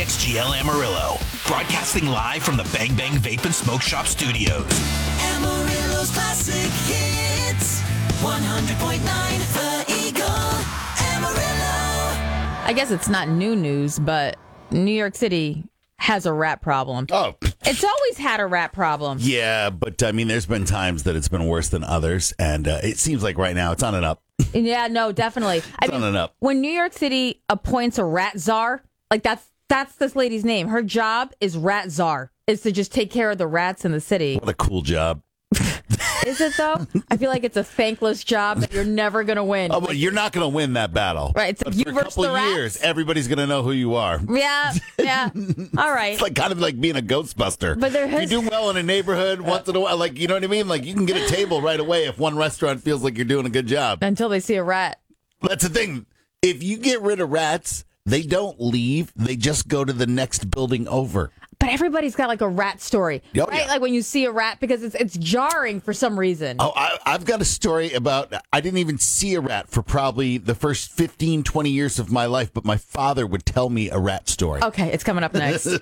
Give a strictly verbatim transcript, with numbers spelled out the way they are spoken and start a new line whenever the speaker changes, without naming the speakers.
X G L Amarillo, broadcasting live from the Bang Bang Vape and Smoke Shop studios.
Amarillo's classic hits, one hundred point nine The Eagle, Amarillo.
I guess it's not new news, but New York City has a rat problem.
Oh,
It's always had a rat problem.
yeah, but I mean, there's been times that it's been worse than others, and uh, it seems like right now it's on and up.
Yeah, no, definitely. I
It's on and up.
when New York City appoints a rat czar, like that's that's this lady's name. Her job is rat czar. Is to just take care of the rats in the city.
What a cool job.
Is it though? I feel like it's a thankless job that you're never gonna win.
Oh, but you're not going to win that battle.
Right, it's
But
you
for a
versus
couple
the rats.
years, everybody's going to know who you are.
Yeah, yeah. All right.
It's like kind of like being a Ghostbuster.
But there
If
has-
you do well in a neighborhood once in a while, like, you know what I mean? Like, you can get a table right away if one restaurant feels like you're doing a good job.
Until they see a rat.
That's the thing. If you get rid of rats, they don't leave. They just go to the next building over.
But everybody's got like a rat story,
Oh,
right?
yeah.
Like when you see a rat, because it's it's jarring for some reason.
Oh, I, I've got a story about, I didn't even see a rat for probably the first fifteen, twenty years of my life, but my father would tell me a rat story.
Okay, it's coming up next.